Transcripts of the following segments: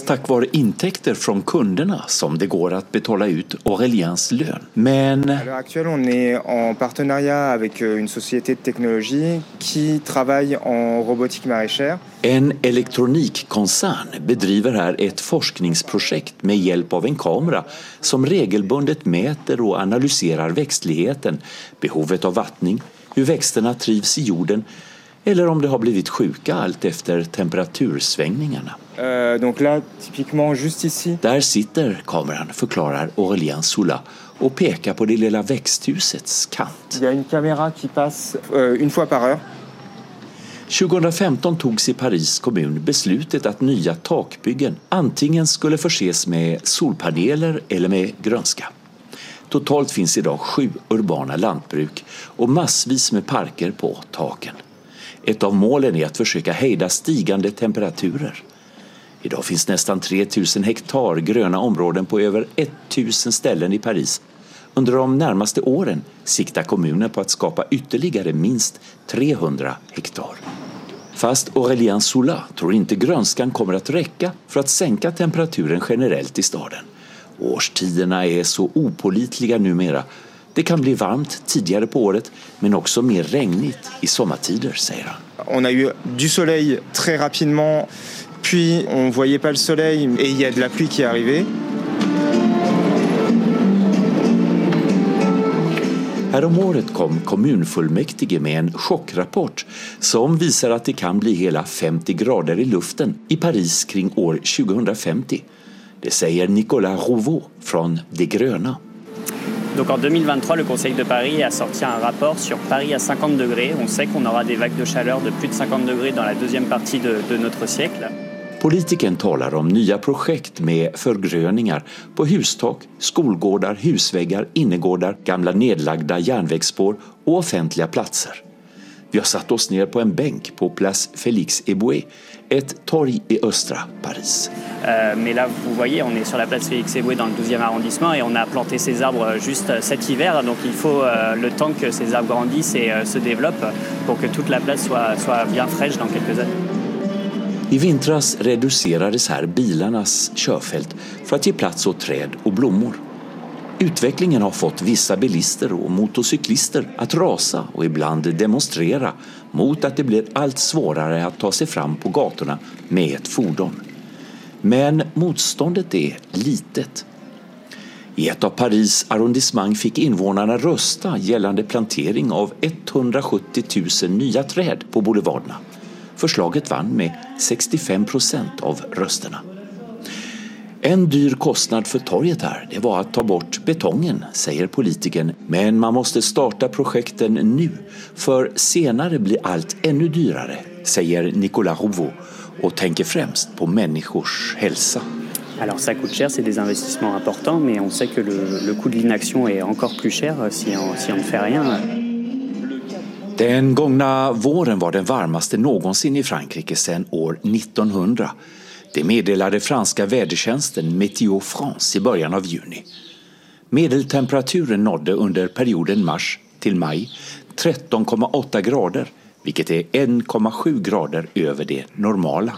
tack vare intäkter från kunderna som det går att betala ut Aureliens lön. Men à l'heure actuelle, on est en partenariat avec une société de technologie qui travaille en robotique maraîchère. en elektronikkoncern bedriver här ett forskningsprojekt med hjälp av en kamera som regelbundet mäter och analyserar växtligheten, behovet av vattning, hur växterna trivs i jorden eller om de har blivit sjuka allt efter temperatursvängningarna. Donc là, typiquement juste ici. Där sitter kameran, förklarar Aurélien Soula och pekar på det lilla växthusets kant. Il y a une caméra qui passe une fois par heure. 2015 togs i Paris kommun beslutet att nya takbyggen antingen skulle förses med solpaneler eller med grönska. Totalt finns idag 7 urbana lantbruk och massvis med parker på taken. Ett av målen är att försöka hejda stigande temperaturer. Idag finns nästan 3000 hektar gröna områden på över 1000 ställen i Paris. Under de närmaste åren siktar kommunen på att skapa ytterligare minst 300 hektar. Fast Aurélien Soula tror inte grönskan kommer att räcka för att sänka temperaturen generellt i staden. Årstiderna är så opålitliga numera. Det kan bli varmt tidigare på året men också mer regnigt i sommartider, säger han. On a eu du soleil très rapidement, puis on voyait pas le soleil et il y a de la pluie qui est arrivée. Häromåret kom kommunfullmäktige med en chockrapport som visar att det kan bli hela 50 grader i luften i Paris kring år 2050. Det säger Nicolas Rouveau från De Gröna. Donc en 2023, le Conseil de Paris a sorti un rapport sur Paris à 50 degrés. On sait qu'on aura des vagues de chaleur de plus de 50 degrés dans la deuxième partie de notre siècle. Politiken talar om nya projekt med förgröningar på hustak, skolgårdar, husväggar, innergårdar, gamla nedlagda järnvägsspår och offentliga platser. Vi har satt oss ner på en bänk på Place Félix Éboué, ett torg i östra Paris. Mais là, vous voyez, on est sur la place Félix Éboué dans le 12e arrondissement et on a planté ces arbres juste cet hiver. Donc il faut le temps que ces arbres grandissent et se développent pour que toute la place soit bien fraîche dans quelques années. I vintras reducerades här bilarnas körfält för att ge plats åt träd och blommor. Utvecklingen har fått vissa bilister och motorcyklister att rasa och ibland demonstrera mot att det blir allt svårare att ta sig fram på gatorna med ett fordon. Men motståndet är litet. I ett av Paris arrondissement fick invånarna rösta gällande plantering av 170 000 nya träd på boulevarderna. Förslaget vann med 65% av rösterna. En dyr kostnad för torget här, det var att ta bort betongen, säger politikern. Men man måste starta projekten nu, för senare blir allt ännu dyrare, säger Nicolas Rouveau och tänker främst på människors hälsa. Alors ça coûte cher, c'est des investissements importants, mais on sait que le coût de l'inaction est encore plus cher si on ne fait rien. Den gångna våren var den varmaste någonsin i Frankrike sedan år 1900. Det meddelade franska vädertjänsten Météo France i början av juni. Medeltemperaturen nådde under perioden mars till maj 13,8 grader, vilket är 1,7 grader över det normala.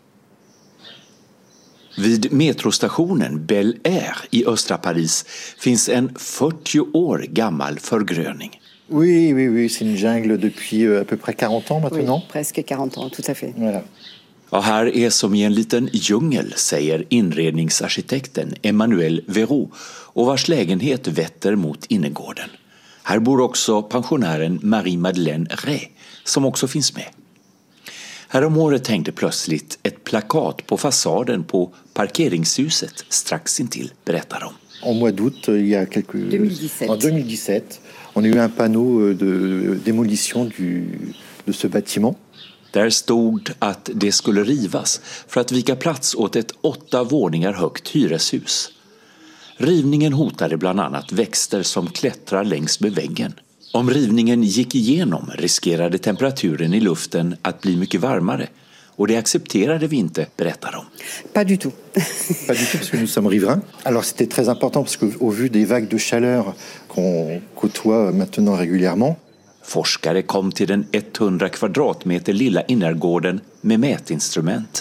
Vid metrostationen Bel Air i östra Paris finns en 40 år gammal förgröning. Oui, c'est une jungle depuis à peu près 40 ans maintenant. Oui, presque 40 ans, tout à fait. Voilà. Ja, här är som i en liten djungel, säger inredningsarkitekten Emmanuel Verroux och vars lägenhet vetter mot innergården. Här bor också pensionären Marie-Madeleine Rey som också finns med. Häromåret hängde plötsligt ett plakat på fasaden på parkeringshuset strax intill, berättar de. En mois d'août, il y a quelques... 2017. En 2017, on a eu un panneau de démolition de ce bâtiment. Där stod att det skulle rivas för att vika plats åt ett 8 våningar högt hyreshus. Rivningen hotade bland annat växter som klättrar längs med väggen. Om rivningen gick igenom riskerade temperaturen i luften att bli mycket varmare. Och det accepterade vi inte, berättar de. Pas du tout. Pas du tout parce que nous sommes riverains. Alors c'était très important parce qu'au vu des vagues de chaleur qu'on côtoie maintenant régulièrement. Forskare kom till den 100 kvadratmeter lilla innergården med mätinstrument.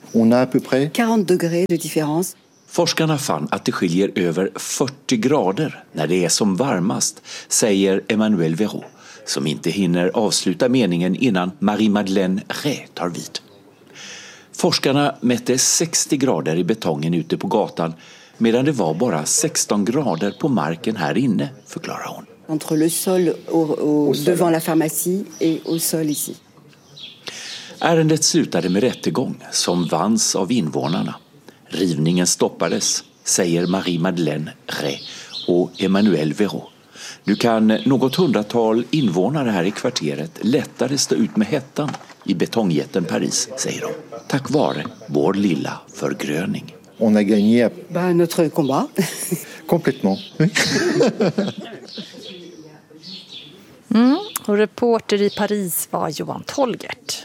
On a à peu près 40 degrés de différence. Forskarna fann att det skiljer över 40 grader när det är som varmast, säger Emmanuel Véraud, som inte hinner avsluta meningen innan Marie-Madeleine Ré tar vid. Forskarna mätte 60 grader i betongen ute på gatan, medan det var bara 16 grader på marken här inne, förklarar hon. Entre le sol devant la pharmacie et au sol ici. Ärendet slutade med rättegång som vanns av invånarna. Rivningen stoppades, säger Marie-Madeleine Ré och Emmanuel Véraud. Nu kan något hundratal invånare här i kvarteret lättare stå ut med hettan i betongjätten Paris, säger de. Tack vare vår lilla förgröning. On a gagné Notre combat. complètement. Och reporter i Paris var Johan Tolgert.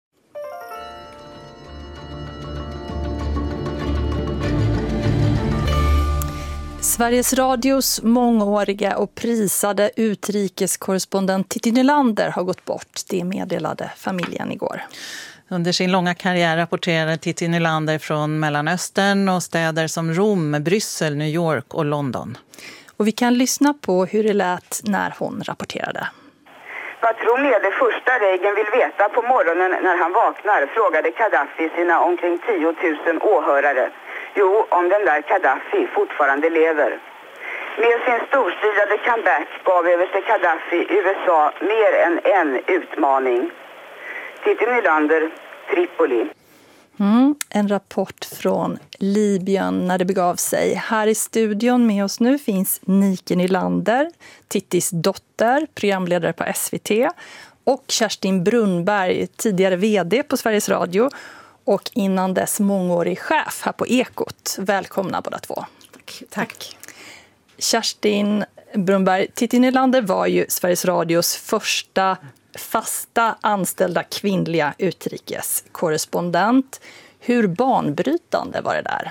Sveriges Radios mångåriga och prisade utrikeskorrespondent Titti Nylander har gått bort. Det meddelade familjen igår. Under sin långa karriär rapporterade Titti Nylander från Mellanöstern och städer som Rom, Bryssel, New York och London. Och vi kan lyssna på hur det lät när hon rapporterade. Vad tror ni är det första Reagan vill veta på morgonen när han vaknar, frågade Gaddafi sina omkring 10 000 åhörare. Jo, om den där Gaddafi fortfarande lever. Med sin storstilade comeback gav överste Gaddafi USA mer än en utmaning. Titti Nylander, Tripoli. En rapport från Libyen när det begav sig. Här i studion med oss nu finns Nike Nylander, Tittis dotter, programledare på SVT, och Kerstin Brunnberg, tidigare vd på Sveriges Radio och innan dess mångårig chef här på Ekot. Välkomna båda två. Tack. Kerstin Brunnberg, Titti Nylander var ju Sveriges Radios första fasta anställda kvinnliga utrikeskorrespondent. Hur banbrytande var det där?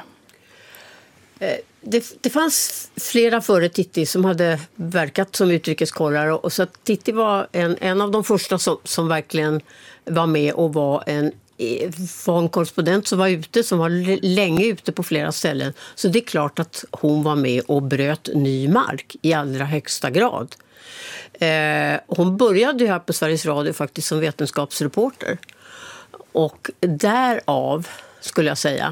Det fanns flera före Titti som hade verkat som utrikeskorrare, och så att Titti var en av de första som verkligen var med och var en korrespondent som var ute, som var länge ute på flera ställen. Så det är klart att hon var med och bröt ny mark i allra högsta grad. Hon började här på Sveriges Radio faktiskt som vetenskapsreporter. Och därav, skulle jag säga,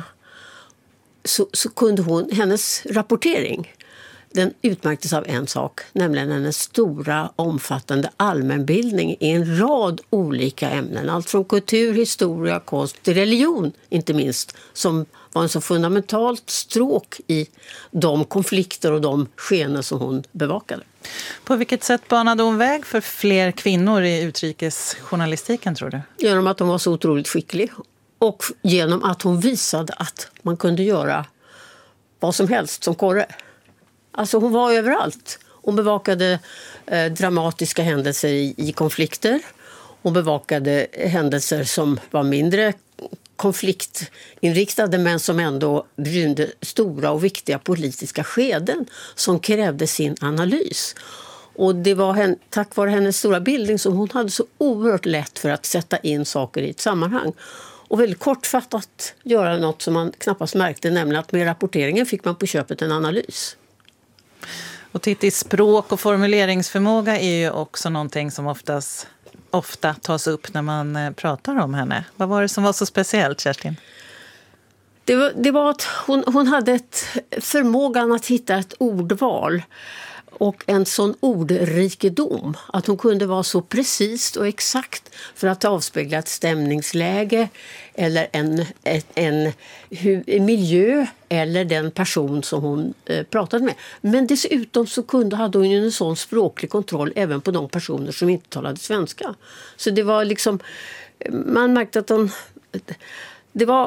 så kunde hennes rapportering, den utmärktes av en sak, nämligen hennes stora omfattande allmänbildning i en rad olika ämnen. Allt från kultur, historia, konst till religion inte minst, som var en så fundamentalt stråk i de konflikter och de skeenden som hon bevakade. På vilket sätt banade hon väg för fler kvinnor i utrikesjournalistiken, tror du? Genom att hon var så otroligt skicklig och genom att hon visade att man kunde göra vad som helst som korre. Alltså hon var överallt. Hon bevakade dramatiska händelser i konflikter. Hon bevakade händelser som var mindre konfliktinriktade men som ändå rymde stora och viktiga politiska skeden som krävde sin analys. Och det var tack vare hennes stora bildning som hon hade så oerhört lätt för att sätta in saker i ett sammanhang. Och väldigt kortfattat göra något som man knappast märkte, nämligen att med rapporteringen fick man på köpet en analys. Och Tittis språk och formuleringsförmåga är ju också någonting som ofta tas upp när man pratar om henne. Vad var det som var så speciellt, Kerstin? Det var att hon hade förmågan att hitta ett ordval och en sån ordrikedom att hon kunde vara så precis och exakt för att avspegla ett stämningsläge eller en miljö eller den person som hon pratade med. Men dessutom så hade hon ju en sån språklig kontroll även på de personer som inte talade svenska. Så det var liksom, man märkte att det var...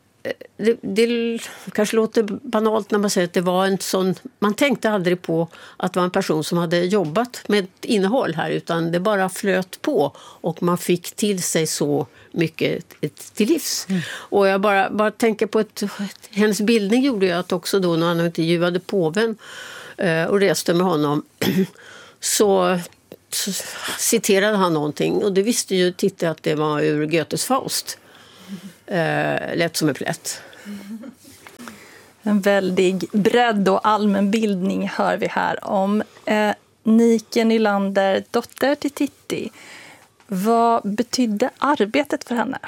Det kanske låter banalt när man säger att det var en sån... Man tänkte aldrig på att det var en person som hade jobbat med ett innehåll här, utan det bara flöt på och man fick till sig så mycket till livs. Och jag bara tänker på hennes bildning gjorde ju att också då när han intervjuade påven och reste med honom så citerade han någonting, och det visste ju Titti att det var ur Goethes Faust. lätt som en plätt. En väldig bredd och allmänbildning hör vi här om. Nike Nylander, dotter till Titti. Vad betydde arbetet för henne?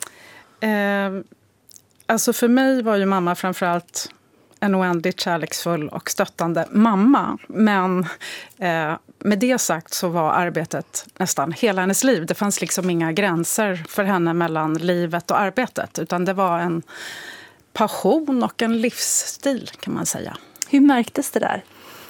Alltså för mig var ju mamma framförallt en oändligt kärleksfull och stöttande mamma. Men med det sagt så var arbetet nästan hela hennes liv. Det fanns liksom inga gränser för henne mellan livet och arbetet. Utan det var en passion och en livsstil kan man säga. Hur märktes det där?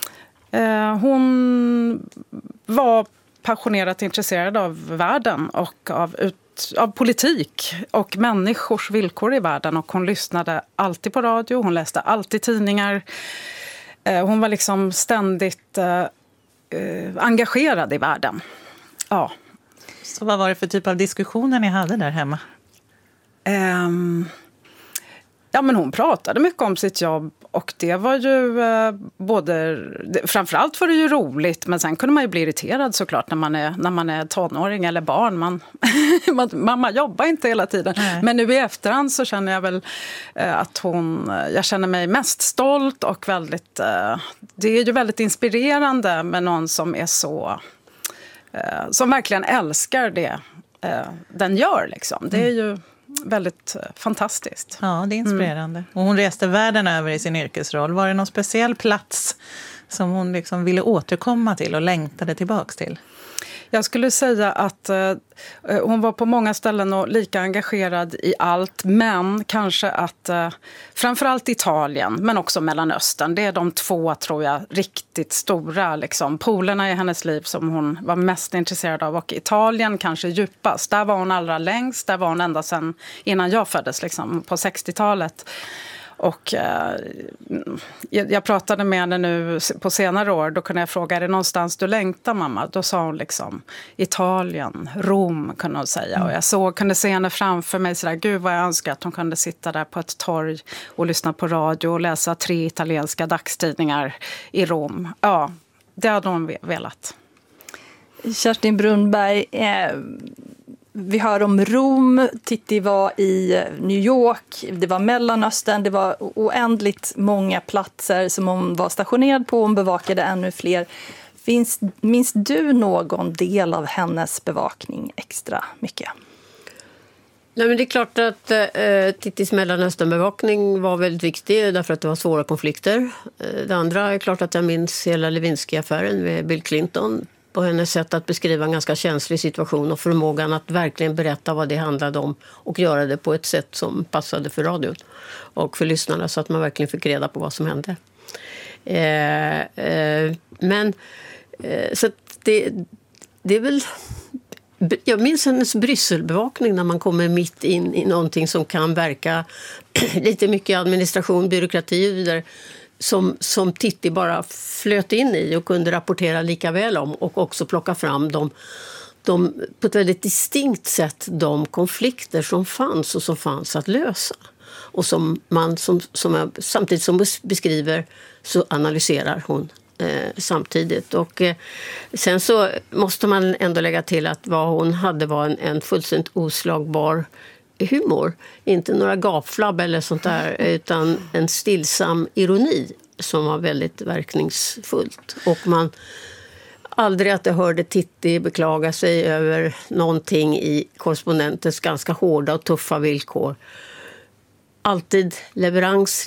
Hon var passionerat intresserad av världen och av politik och människors villkor i världen. Och hon lyssnade alltid på radio, hon läste alltid tidningar. Hon var liksom ständigt engagerad i världen. Ja. Så vad var det för typ av diskussioner ni hade där hemma? Ja, men hon pratade mycket om sitt jobb och det var ju framförallt var det ju roligt, men sen kunde man ju bli irriterad såklart när man är tonåring eller barn. Mamma jobbar inte hela tiden. Nej. Men nu i efterhand så känner jag väl att jag känner mig mest stolt och väldigt, det är ju väldigt inspirerande med någon som är så, som verkligen älskar det den gör liksom. Det är ju väldigt fantastiskt. Ja, det är inspirerande. Och hon reste världen över i sin yrkesroll. Var det någon speciell plats som hon liksom ville återkomma till och längtade tillbaks till? Jag skulle säga att hon var på många ställen och lika engagerad i allt, men kanske att framförallt Italien, men också Mellanöstern. Det är de två, tror jag, riktigt stora polerna i hennes liv som hon var mest intresserad av. Och Italien kanske djupast. Där var hon allra längst. Där var hon ända sedan innan jag föddes, på 60-talet. Och jag pratade med henne nu på senare år. Då kunde jag fråga, är det någonstans du längtar, mamma? Då sa hon Italien, Rom, kunde hon säga. Och jag kunde se henne framför mig sådär, gud vad jag önskar att hon kunde sitta där på ett torg och lyssna på radio och läsa 3 italienska dagstidningar i Rom. Ja, det hade hon velat. Kerstin Brunnberg, vi hör om Rom, Titti var i New York, det var Mellanöstern, det var oändligt många platser som hon var stationerad på, hon bevakade ännu fler. Minns du någon del av hennes bevakning extra mycket? Nej, men det är klart att Tittis Mellanösternbevakning var väldigt viktig därför att det var svåra konflikter. Det andra är klart att jag minns hela Lewinsky-affären med Bill Clinton, på hennes sätt att beskriva en ganska känslig situation och förmågan att verkligen berätta vad det handlade om och göra det på ett sätt som passade för radion och för lyssnarna så att man verkligen fick reda på vad som hände. Så det är väl... Jag minns hennes Brysselbevakning när man kommer mitt in i någonting som kan verka lite mycket administration, byråkrati och vidare, som Titti bara flöt in i och kunde rapportera lika väl om och också plocka fram de på ett väldigt distinkt sätt de konflikter som fanns och som fanns att lösa. Och som man samtidigt som beskriver så analyserar hon samtidigt. Och sen så måste man ändå lägga till att vad hon hade var en fullständigt oslagbar humor. Inte några gapflabb eller sånt där, utan en stillsam ironi som var väldigt verkningsfullt. Och man aldrig att jag hörde Titti beklaga sig över någonting i korrespondentens ganska hårda och tuffa villkor. Alltid leverans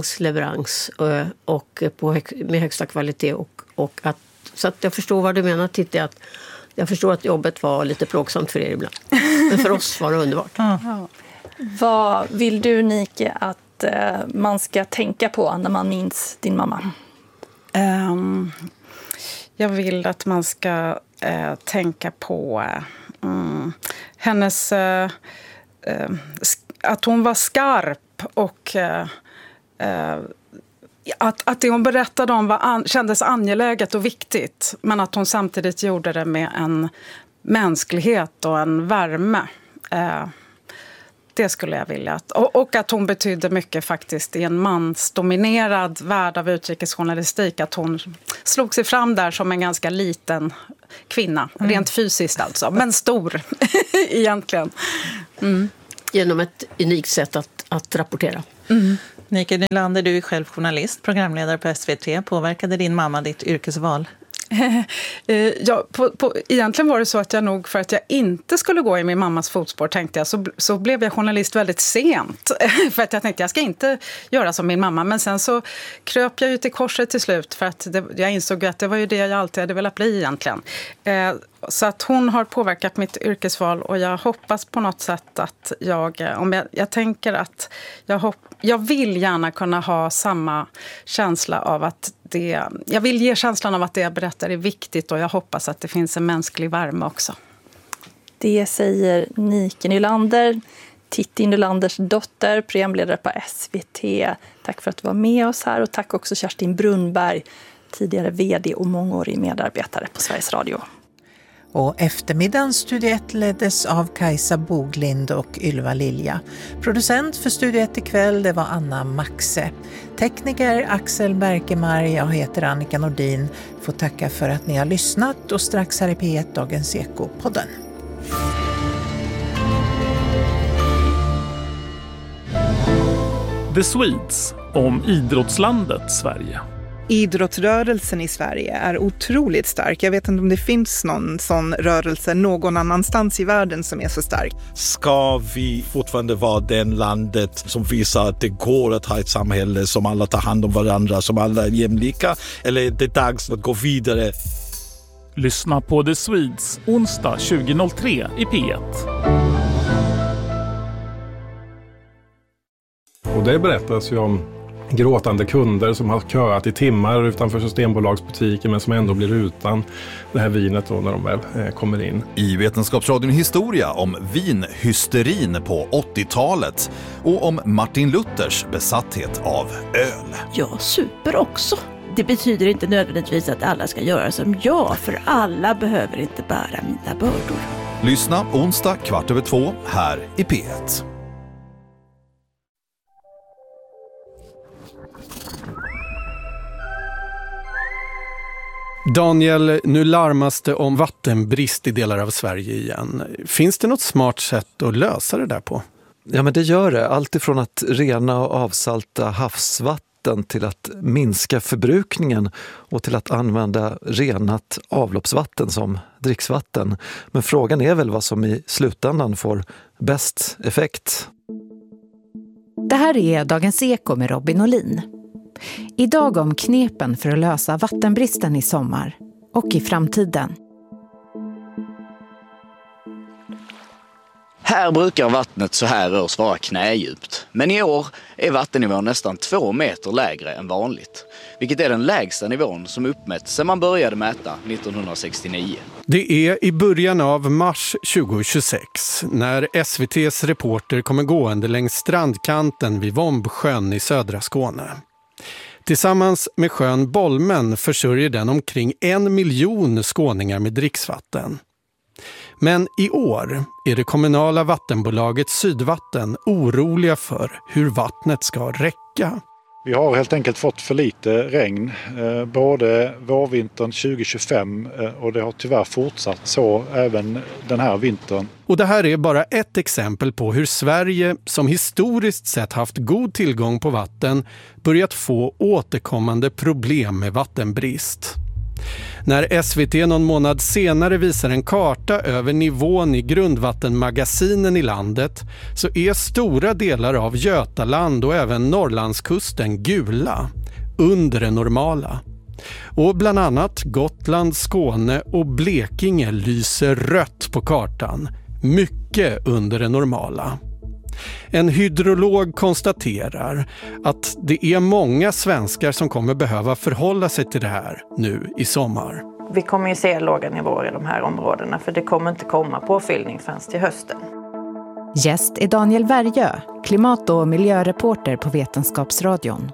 och med högsta kvalitet. Så att jag förstår vad du menar, Titti, att jag förstår att jobbet var lite plågsamt för er ibland. Men för oss var det underbart. Ja. Vad vill du, Nike, att man ska tänka på när man minns din mamma? Jag vill att man ska tänka på hennes... att hon var skarp och att det hon berättade om kändes angeläget och viktigt, men att hon samtidigt gjorde det med en mänsklighet och en värme. Det skulle jag vilja. Och att hon betydde mycket faktiskt i en mansdominerad värld av utrikesjournalistik. Att hon slog sig fram där som en ganska liten kvinna. Rent fysiskt alltså, men stor egentligen. Mm. genom ett unikt sätt att rapportera. Nika Nylander, du är själv journalist, programledare på SVT. Påverkade din mamma ditt yrkesval? Ja, egentligen var det så att jag nog, för att jag inte skulle gå i min mammas fotspår, tänkte jag, så blev jag journalist väldigt sent. För att jag tänkte jag ska inte göra som min mamma. Men sen så kröp jag ju till korset till slut, för att jag insåg att det var ju det jag alltid hade velat bli egentligen. Så att hon har påverkat mitt yrkesval, och jag hoppas på något sätt att jag tänker att jag vill gärna kunna ha samma känsla av att jag vill ge känslan av att det jag berättar är viktigt, och jag hoppas att det finns en mänsklig värme också. Det säger Nika Nylander, Titti Nylanders dotter, programledare på SVT. Tack för att du var med oss här, och tack också Kerstin Brunnberg, tidigare vd och mångårig medarbetare på Sveriges Radio. Och eftermiddagens Studio 1 leddes av Kajsa Boglind och Ylva Lilja. Producent för Studio 1 ikväll, det var Anna Maxe. Tekniker Axel Berkemar, jag heter Annika Nordin. Får tacka för att ni har lyssnat, och strax här i P1 Dagens Eko-podden. The Swedes, om idrottslandet Sverige. Idrottsrörelsen i Sverige är otroligt stark. Jag vet inte om det finns någon sån rörelse någon annanstans i världen som är så stark. Ska vi fortfarande vara den landet som visar att det går att ha ett samhälle som alla tar hand om varandra, som alla är jämlika? Eller är det dags att gå vidare? Lyssna på The Swedes onsdag 20.03 i P1. Och det berättas ju om gråtande kunder som har köat i timmar utanför Systembolagsbutiken, men som ändå blir utan det här vinet då när de väl kommer in. I Vetenskapsradion historia om vinhysterin på 80-talet och om Martin Luthers besatthet av öl. Jag super också. Det betyder inte nödvändigtvis att alla ska göra som jag, för alla behöver inte bära mina bördor. Lyssna onsdag 14:15 här i P1. Daniel, nu larmas det om vattenbrist i delar av Sverige igen. Finns det något smart sätt att lösa det där på? Ja, men det gör det. Allt ifrån att rena och avsalta havsvatten till att minska förbrukningen och till att använda renat avloppsvatten som dricksvatten. Men frågan är väl vad som i slutändan får bäst effekt. Det här är Dagens Eko med Robin Olin. Idag om knepen för att lösa vattenbristen i sommar och i framtiden. Här brukar vattnet så här års vara knädjupt. Men i år är vattennivån nästan 2 meter lägre än vanligt. Vilket är den lägsta nivån som uppmätts sedan man började mäta 1969. Det är i början av mars 2026 när SVT:s reporter kommer gående längs strandkanten vid Vombsjön i södra Skåne. Tillsammans med sjön Bolmen försörjer den omkring 1 miljon skåningar med dricksvatten. Men i år är det kommunala vattenbolaget Sydvatten oroliga för hur vattnet ska räcka. Vi har helt enkelt fått för lite regn, både vårvintern 2025 och det har tyvärr fortsatt så även den här vintern. Och det här är bara ett exempel på hur Sverige, som historiskt sett haft god tillgång på vatten, börjat få återkommande problem med vattenbrist. När SVT någon månad senare visar en karta över nivån i grundvattenmagasinen i landet så är stora delar av Götaland och även Norrlandskusten gula, under det normala. Och bland annat Gotland, Skåne och Blekinge lyser rött på kartan, mycket under det normala. En hydrolog konstaterar att det är många svenskar som kommer behöva förhålla sig till det här nu i sommar. Vi kommer ju se låga nivåer i de här områdena för det kommer inte komma påfyllning förrän till hösten. Gäst är Daniel Värjö, klimat- och miljöreporter på Vetenskapsradion.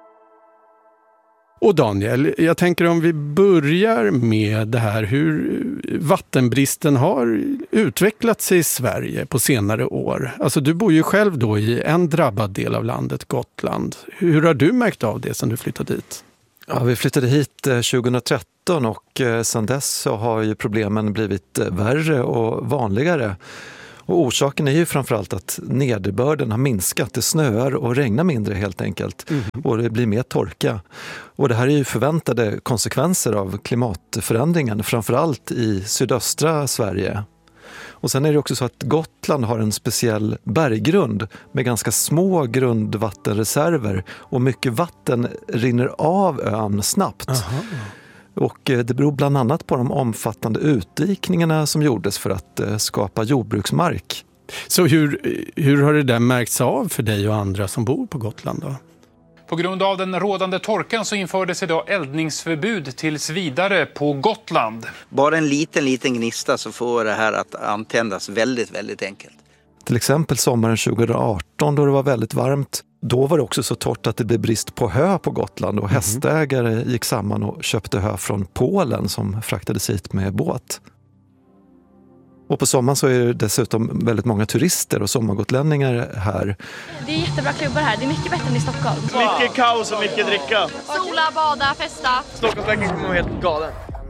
Och Daniel, jag tänker om vi börjar med det här hur vattenbristen har utvecklat sig i Sverige på senare år. Alltså du bor ju själv då i en drabbad del av landet, Gotland. Hur har du märkt av det sedan du flyttade dit? Ja, vi flyttade hit 2013 och sedan dess så har ju problemen blivit värre och vanligare. Och orsaken är ju framförallt att nederbörden har minskat. Det snöar och regnar mindre helt enkelt. Och det blir mer torka. Och det här är ju förväntade konsekvenser av klimatförändringen, framförallt i sydöstra Sverige. Och sen är det också så att Gotland har en speciell berggrund med ganska små grundvattenreserver. Och mycket vatten rinner av ön snabbt. Aha. Och det beror bland annat på de omfattande utdikningarna som gjordes för att skapa jordbruksmark. Så hur har det där märkts av för dig och andra som bor på Gotland då? På grund av den rådande torkan så infördes idag eldningsförbud tills vidare på Gotland. Bara en liten gnista så får det här att antändas väldigt, väldigt enkelt. Till exempel sommaren 2018 då det var väldigt varmt. Då var det också så torrt att det blev brist på hö på Gotland och hästägare gick samman och köpte hö från Polen som fraktades hit med båt. Och på sommaren så är det dessutom väldigt många turister och sommargotlänningar här. Det är jättebra klubbar här, det är mycket bättre än i Stockholm. Mycket kaos och mycket dricka. Sola, bada, festa. Stockholmsverken kommer vara helt galen.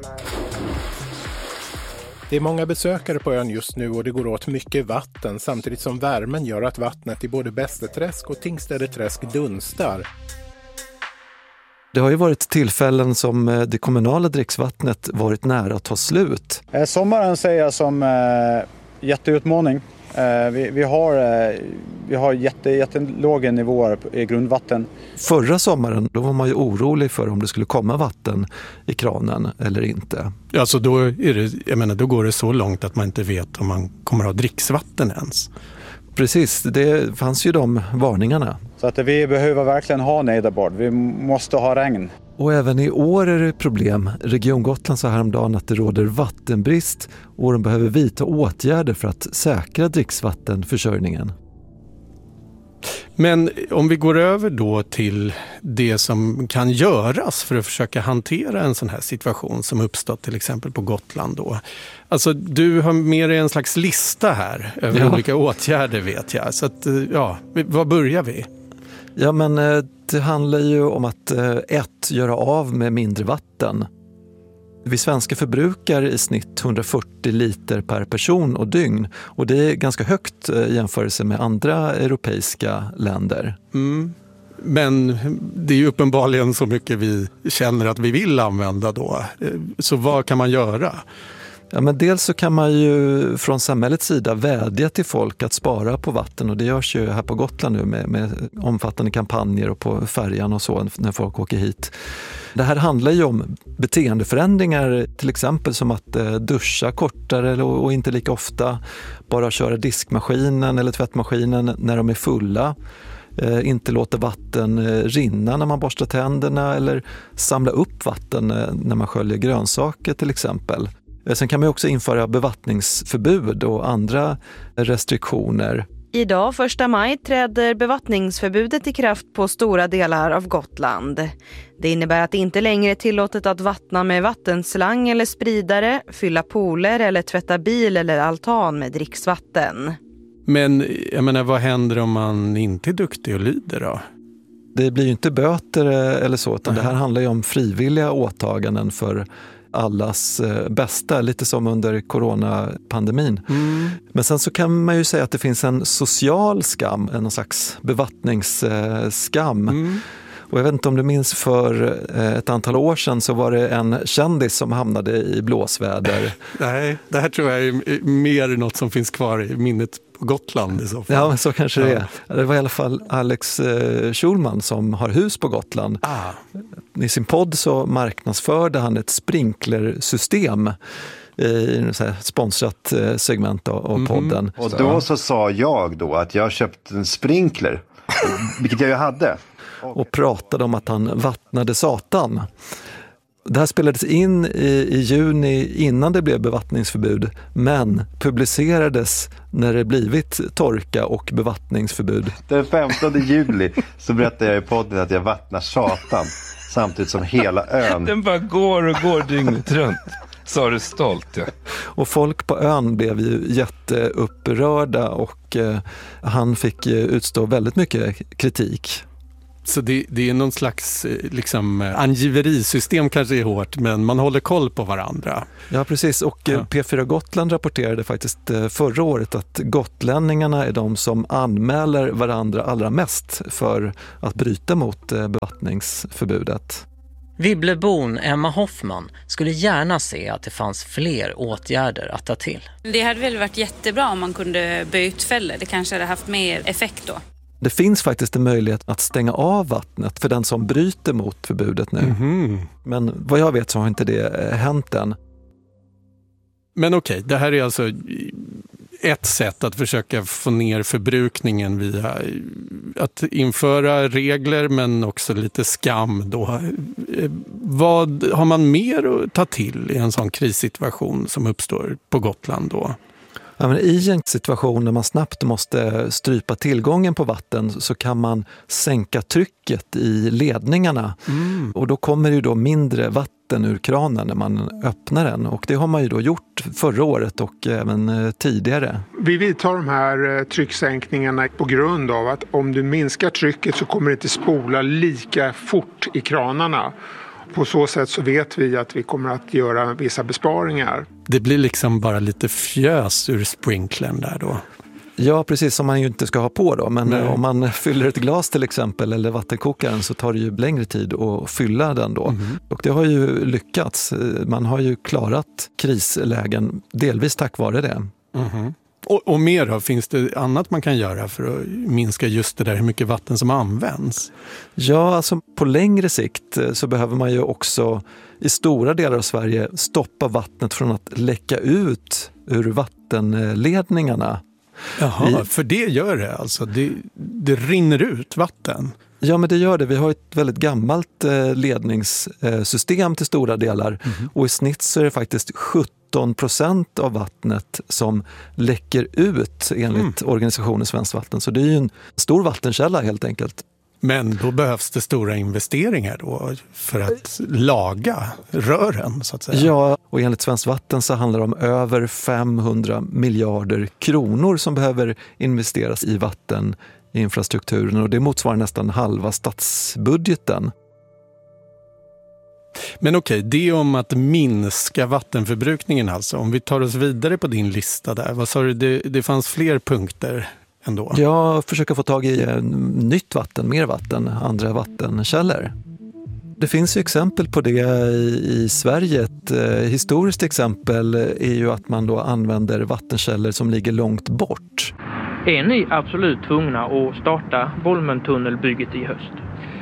Det är många besökare på ön just nu och det går åt mycket vatten samtidigt som värmen gör att vattnet i både Bästeträsk och Tingstädeträsk dunstar. Det har ju varit tillfällen som det kommunala dricksvattnet varit nära att ta slut. Sommaren ser jag som jätteutmaning. Vi har jättelåga nivåer i grundvatten. Förra sommaren då var man ju orolig för om det skulle komma vatten i kranen eller inte. Alltså då går det så långt att man inte vet om man kommer att ha dricksvatten ens. Precis, det fanns ju de varningarna. Så att vi behöver verkligen ha nederbörd. Vi måste ha regn. Och även i år är det problem. Region Gotland sa häromdagen att det råder vattenbrist och de behöver vidta åtgärder för att säkra dricksvattenförsörjningen. Men om vi går över då till det som kan göras för att försöka hantera en sån här situation som uppstått till exempel på Gotland då. Alltså du har med dig en slags lista här över olika åtgärder vet jag. Så att, var börjar vi? Ja men det handlar ju om att göra av med mindre vatten. Vi svenskar förbrukar i snitt 140 liter per person och dygn. Och det är ganska högt i jämförelse med andra europeiska länder. Men det är ju uppenbarligen så mycket vi känner att vi vill använda då. Så vad kan man göra? Ja, men dels så kan man ju från samhällets sida vädja till folk att spara på vatten och det görs ju här på Gotland nu med omfattande kampanjer och på färjan och så när folk åker hit. Det här handlar ju om beteendeförändringar, till exempel som att duscha kortare och inte lika ofta, bara köra diskmaskinen eller tvättmaskinen när de är fulla. Inte låta vatten rinna när man borstar tänderna eller samla upp vatten när man sköljer grönsaker till exempel. Sen kan man också införa bevattningsförbud och andra restriktioner. Idag, 1 maj, träder bevattningsförbudet i kraft på stora delar av Gotland. Det innebär att det inte längre är tillåtet att vattna med vattenslang eller spridare, fylla pooler eller tvätta bil eller altan med dricksvatten. Men jag menar, vad händer om man inte är duktig och lyder då? Det blir ju inte böter eller så, utan det här handlar ju om frivilliga åtaganden för allas bästa, lite som under coronapandemin. Men sen så kan man ju säga att det finns en social skam, någon slags bevattningsskam. Och jag vet inte om du minns för ett antal år sedan så var det en kändis som hamnade i blåsväder. Nej, det här tror jag är mer något som finns kvar i minnet på Gotland i så fall. Ja, men så kanske det är. Det var i alla fall Alex Schulman som har hus på Gotland. I sin podd så marknadsförde han ett sprinklersystem i ett sponsrat segment av podden. Och då så sa jag då att jag köpt en sprinkler, vilket jag ju hade. Och pratade om att han vattnade satan. Det här spelades in i juni innan det blev bevattningsförbud, men publicerades när det blivit torka och bevattningsförbud. Den 15 juli så berättade jag i podden att jag vattnar satan samtidigt som hela ön. Den bara går dygnet runt. Sa du stolt, ja. Och folk på ön blev ju jätteupprörda och han fick utstå väldigt mycket kritik. Så det är någon slags angiverisystem, kanske är hårt, men man håller koll på varandra. Ja, precis. Och P4 Gotland rapporterade faktiskt förra året att gotlänningarna är de som anmäler varandra allra mest för att bryta mot bevattningsförbudet. Vibblebon Emma Hoffman skulle gärna se att det fanns fler åtgärder att ta till. Det hade väl varit jättebra om man kunde bytfälla. Det kanske hade haft mer effekt då. Det finns faktiskt en möjlighet att stänga av vattnet för den som bryter mot förbudet nu. Mm-hmm. Men vad jag vet så har inte det hänt än. Men okej, det här är alltså ett sätt att försöka få ner förbrukningen via att införa regler, men också lite skam då. Vad har man mer att ta till i en sån krissituation som uppstår på Gotland då? Ja, men i en situation där man snabbt måste strypa tillgången på vatten så kan man sänka trycket i ledningarna. Och då kommer ju då mindre vatten ur kranen när man öppnar den. Och det har man ju då gjort förra året och även tidigare. Vi vidtar de här trycksänkningarna på grund av att om du minskar trycket så kommer det inte spola lika fort i kranarna. På så sätt så vet vi att vi kommer att göra vissa besparingar. Det blir liksom bara lite fjös ur sprinklern där då. Ja, precis, som man ju inte ska ha på då. Men om man fyller ett glas till exempel eller vattenkokaren så tar det ju längre tid att fylla den då. Och det har ju lyckats. Man har ju klarat krislägen delvis tack vare det. Och mer då? Finns det annat man kan göra för att minska just det där hur mycket vatten som används? Ja, alltså på längre sikt så behöver man ju också i stora delar av Sverige stoppa vattnet från att läcka ut ur vattenledningarna. Jaha, för det gör det alltså? Det rinner ut vatten? Ja, men det gör det. Vi har ett väldigt gammalt ledningssystem till stora delar. Och i snitt så är det faktiskt 17% av vattnet som läcker ut enligt organisationen Svenskt Vatten. Så det är ju en stor vattenkälla helt enkelt. Men då behövs det stora investeringar då för att laga rören så att säga. Ja, och enligt Svenskt Vatten så handlar det om över 500 miljarder kronor som behöver investeras i vatteninfrastrukturen och det motsvarar nästan halva statsbudgeten. Men okej, det om att minska vattenförbrukningen alltså. Om vi tar oss vidare på din lista där, vad sa du, det fanns fler punkter ändå? Ja, försöka få tag i nytt vatten, mer vatten, andra vattenkällor. Det finns ju exempel på det i Sverige. Ett historiskt exempel är ju att man då använder vattenkällor som ligger långt bort. Är ni absolut tvungna att starta Bolmentunnelbygget i höst?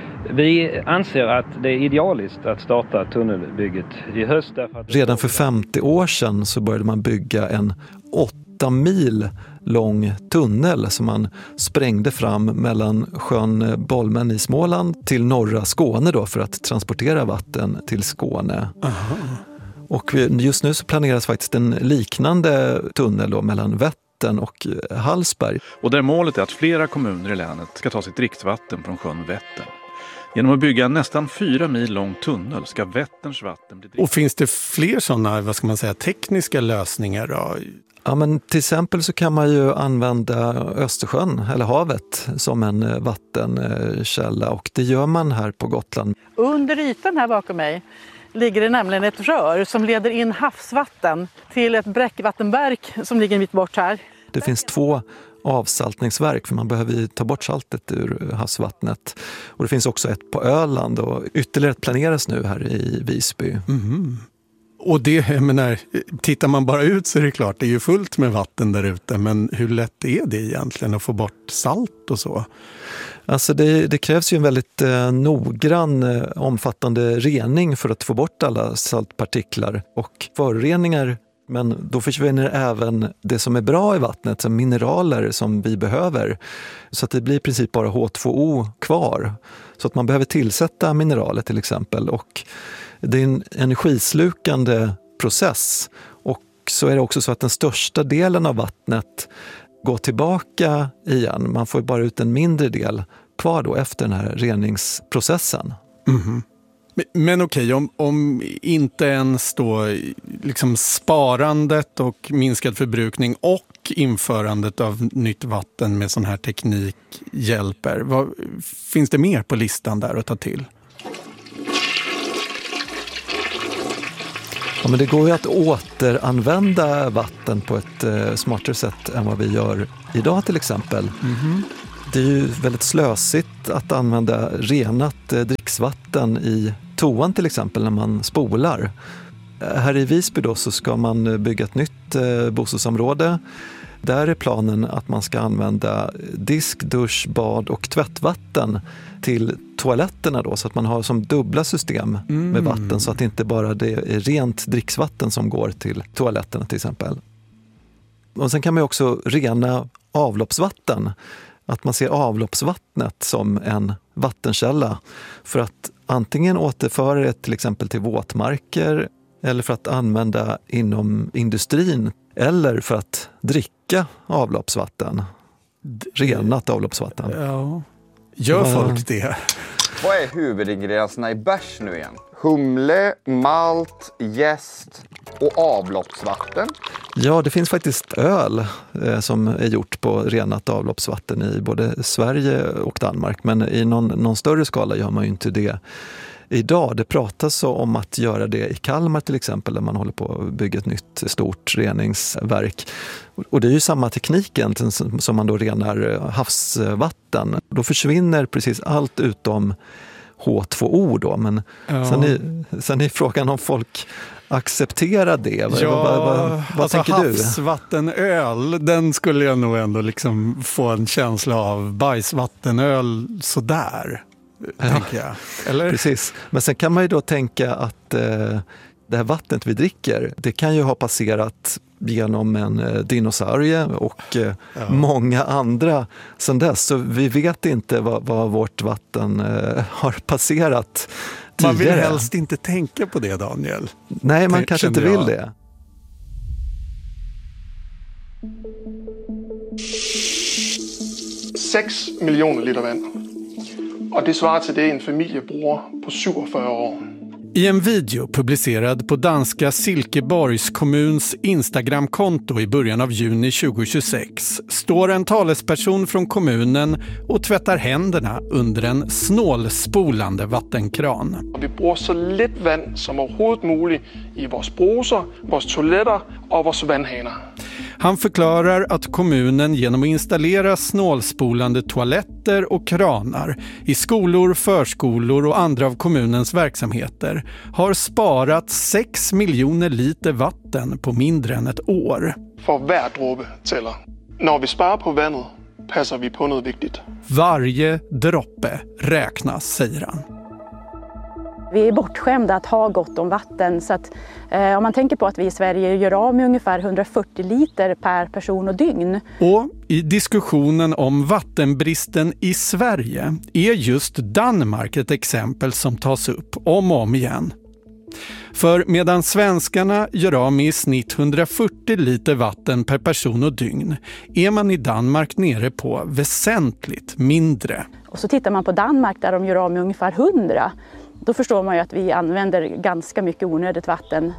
Vi anser att det är idealiskt att starta tunnelbygget i höst. Redan för 50 år sedan så började man bygga en 8 mil lång tunnel som man sprängde fram mellan sjön Bolmen i Småland till norra Skåne då för att transportera vatten till Skåne. Aha. Och just nu så planeras faktiskt en liknande tunnel då mellan Vättern och Hallsberg. Och där målet är att flera kommuner i länet ska ta sitt dricksvatten från sjön Vättern. Genom att bygga en nästan 4 mil lång tunnel ska Vätterns vatten bli Och finns det fler sådana, vad ska man säga, tekniska lösningar då? Ja, men till exempel så kan man ju använda Östersjön eller havet som en vattenkälla och det gör man här på Gotland. Under ytan här bakom mig ligger det nämligen ett rör som leder in havsvatten till ett bräckvattenverk som ligger en bit bort här. Det finns 2 avsaltningsverk för man behöver ta bort saltet ur havsvattnet. Och det finns också ett på Öland och ytterligare ett planeras nu här i Visby. Och det, jag menar, tittar man bara ut så är det klart, det är ju fullt med vatten där ute. Men hur lätt är det egentligen att få bort salt och så? Alltså det krävs ju en väldigt noggrann, omfattande rening för att få bort alla saltpartiklar och föroreningar. Men då försvinner även det som är bra i vattnet, som mineraler som vi behöver. Så att det blir i princip bara H2O kvar. Så att man behöver tillsätta mineraler till exempel. Och det är en energislukande process. Och så är det också så att den största delen av vattnet går tillbaka igen. Man får bara ut en mindre del kvar då efter den här reningsprocessen. Men okej, om inte ens då liksom sparandet och minskad förbrukning och införandet av nytt vatten med sån här teknik hjälper. Finns det mer på listan där att ta till? Ja, men det går ju att återanvända vatten på ett smartare sätt än vad vi gör idag till exempel. Det är ju väldigt slösigt att använda renat dricksvatten i toan till exempel när man spolar. Här i Visby då så ska man bygga ett nytt bostadsområde. Där är planen att man ska använda disk, dusch, bad och tvättvatten till toaletterna då, så att man har som dubbla system med vatten så att det inte bara det är rent dricksvatten som går till toaletterna till exempel. Och sen kan man ju också rena avloppsvatten. Att man ser avloppsvattnet som en vattenkälla för att antingen återföra det till exempel till våtmarker eller för att använda inom industrin eller för att dricka avloppsvatten. Renat avloppsvatten. Ja. Gör folk det? Vad är huvudingredienserna i bärs nu igen? Humle, malt, jäst och avloppsvatten. Ja, det finns faktiskt öl som är gjort på renat avloppsvatten i både Sverige och Danmark. Men i någon större skala gör man ju inte det idag. Det pratas så om att göra det i Kalmar till exempel, där man håller på att bygga ett nytt stort reningsverk. Och det är ju samma teknik egentligen som man då renar havsvatten. Då försvinner precis allt utom H2O då. Men sen är frågan om folk accepterar det. Vad tänker du? Havsvattenöl, den skulle jag nog ändå liksom få en känsla av. Bajsvattenöl sådär. Tänker jag. Eller? Precis. Men sen kan man ju då tänka att det här vattnet vi dricker, det kan ju ha passerat genom en dinosaurie och många andra sedan dess. Så vi vet inte vad vårt vatten har passerat tidigare. Man vill helst inte tänka på det, Daniel. Nej, man kanske inte vill det. Sex miljoner liter vand. Och det svarar till det en familj bruger på 47 år. I en video publicerad på danska Silkeborgs kommuns Instagram-konto i början av juni 2026 står en talesperson från kommunen och tvättar händerna under en snålspolande vattenkran. Vi bruger så lidt vand som overhovedet muligt i våra brusar, våra toaletter och våra vandhanar. Han förklarar att kommunen genom att installera snålspolande toaletter och kranar i skolor, förskolor och andra av kommunens verksamheter har sparat 6 miljoner liter vatten på mindre än ett år. För hver droppe tæller. När vi sparar på vattnet passar vi på något viktigt. Varje droppe räknas, säger han. Vi är bortskämda att ha gott om vatten, så att om man tänker på att vi i Sverige gör av med ungefär 140 liter per person och dygn. Och i diskussionen om vattenbristen i Sverige är just Danmark ett exempel som tas upp om och om igen. För medan svenskarna gör av med i snitt 140 liter vatten per person och dygn är man i Danmark nere på väsentligt mindre. Och så tittar man på Danmark där de gör av med ungefär 100. Då förstår man ju att vi använder ganska mycket onödigt vatten.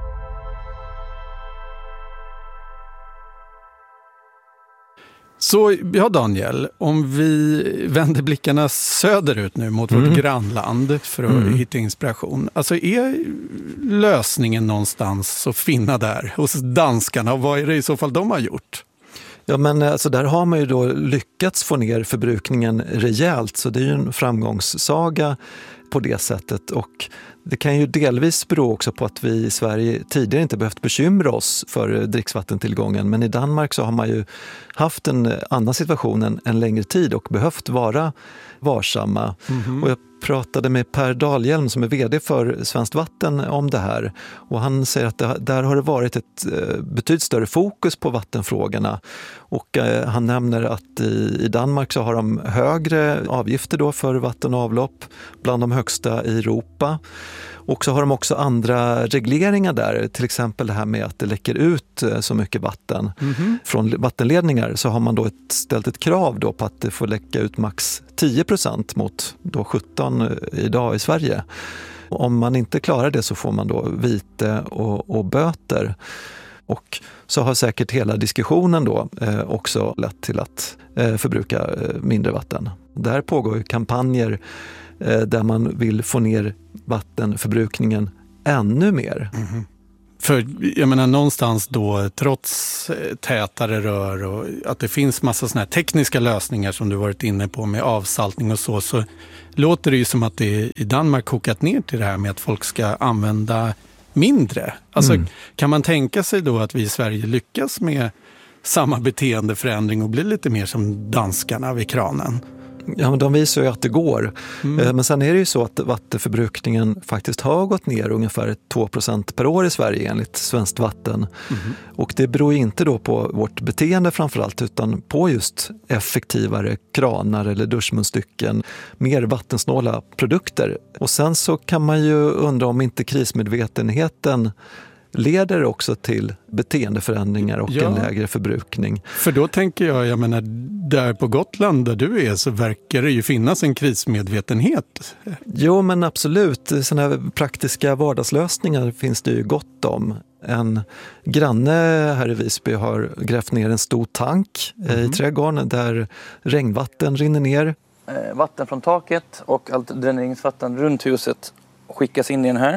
Så ja, Daniel, om vi vänder blickarna söderut nu mot vårt grannland för att hitta inspiration. Alltså är lösningen någonstans att finna där hos danskarna, och vad är det i så fall de har gjort? Ja, men alltså där har man ju då lyckats få ner förbrukningen rejält, så det är ju en framgångssaga på det sättet. Och det kan ju delvis bero också på att vi i Sverige tidigare inte behövt bekymra oss för dricksvattentillgången, men i Danmark så har man ju haft en annan situation en längre tid och behövt vara varsamma. Och jag pratade med Per Dahlhjelm som är vd för Svenskt Vatten om det här, och han säger att där har det varit ett betydligt större fokus på vattenfrågorna, och han nämner att i Danmark så har de högre avgifter då för vatten och avlopp, bland de högsta i Europa. Och så har de också andra regleringar där, till exempel det här med att det läcker ut så mycket vatten från vattenledningar, så har man då ställt ett krav då på att det får läcka ut max 10% mot då 17 idag i Sverige. Om man inte klarar det så får man då vite och böter. Och så har säkert hela diskussionen då också lett till att förbruka mindre vatten. Där pågår ju kampanjer där man vill få ner vattenförbrukningen ännu mer. Mm. För jag menar någonstans då, trots tätare rör och att det finns massa såna här tekniska lösningar som du varit inne på med avsaltning och så låter det ju som att det i Danmark kokat ner till det här med att folk ska använda mindre. Alltså kan man tänka sig då att vi i Sverige lyckas med samma beteendeförändring och blir lite mer som danskarna vid kranen? Ja, men de visar ju att det går. Men sen är det ju så att vattenförbrukningen faktiskt har gått ner ungefär 2% per år i Sverige enligt Svenskt Vatten. Och det beror inte då på vårt beteende framförallt utan på just effektivare kranar eller duschmunstycken, mer vattensnåla produkter. Och sen så kan man ju undra om inte krismedvetenheten leder också till beteendeförändringar och en lägre förbrukning. För då tänker jag menar, där på Gotland där du är så verkar det ju finnas en krismedvetenhet. Jo, men absolut. Sådana här praktiska vardagslösningar finns det ju gott om. En granne här i Visby har grävt ner en stor tank i trädgården där regnvatten rinner ner. Vatten från taket och allt dräneringsvatten runt huset skickas in i den här.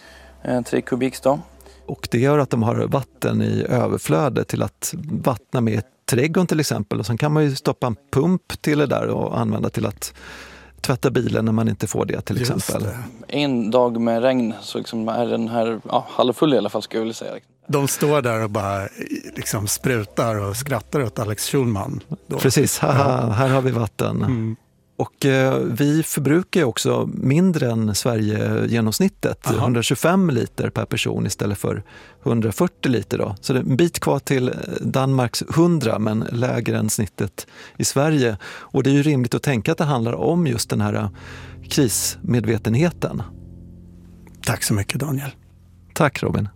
3 kubik då. Och det gör att de har vatten i överflöde till att vattna med trädgården till exempel. Och sen kan man ju stoppa en pump till det där och använda till att tvätta bilen när man inte får det till exempel. En dag med regn så liksom är den här halvfull i alla fall skulle jag vilja säga. De står där och bara liksom sprutar och skrattar åt Alex Schulman. Då. Precis, här har vi vatten. Och vi förbrukar ju också mindre än Sverige genomsnittet, 125 liter per person istället för 140 liter då. Så det är en bit kvar till Danmarks 100 men lägre än snittet i Sverige. Och det är ju rimligt att tänka att det handlar om just den här krismedvetenheten. Tack så mycket Daniel. Tack Robin.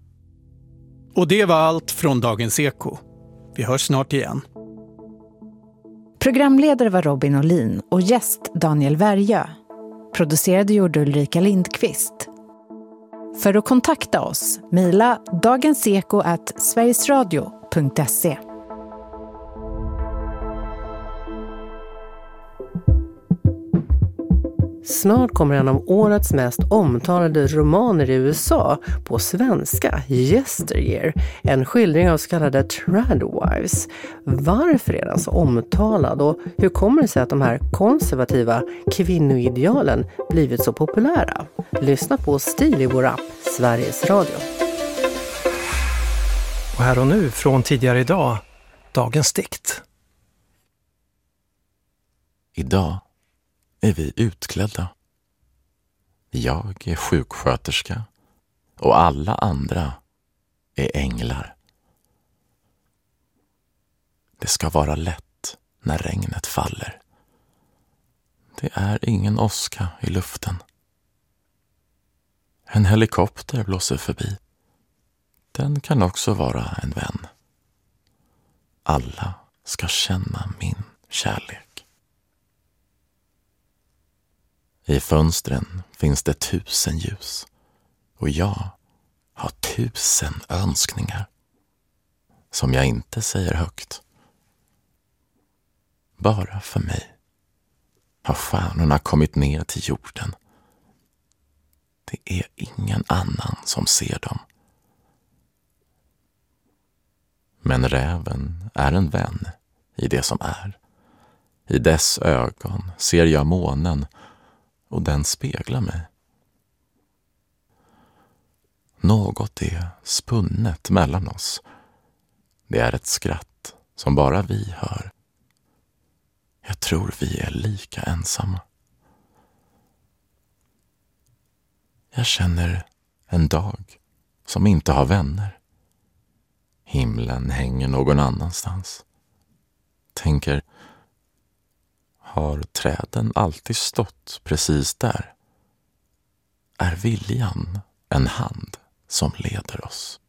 Och det var allt från Dagens Eko. Vi hörs snart igen. Programledare var Robin Olin och gäst Daniel Värjö. Producerade gjorde Ulrika Lindqvist. För att kontakta oss, mejla dagenseko@sverigesradio.se. Snart kommer en av årets mest omtalade romaner i USA på svenska, Yesteryear, en skildring av så kallade tradwives. Varför är den så omtalad och hur kommer det sig att de här konservativa kvinnoidealen blivit så populära? Lyssna på Stil i vår app, Sveriges Radio. Och här och nu från tidigare idag, dagens dikt. Idag är vi utklädda. Jag är sjuksköterska och alla andra är änglar. Det ska vara lätt när regnet faller. Det är ingen åska i luften. En helikopter blåser förbi. Den kan också vara en vän. Alla ska känna min kärlek. I fönstren finns det 1000 ljus och jag har 1000 önskningar som jag inte säger högt. Bara för mig har stjärnorna kommit ner till jorden. Det är ingen annan som ser dem. Men räven är en vän i det som är. I dess ögon ser jag månen och den speglar mig. Något är spunnet mellan oss. Det är ett skratt som bara vi hör. Jag tror vi är lika ensamma. Jag känner en dag som inte har vänner. Himlen hänger någon annanstans. Tänker, har träden alltid stått precis där? Är viljan en hand som leder oss?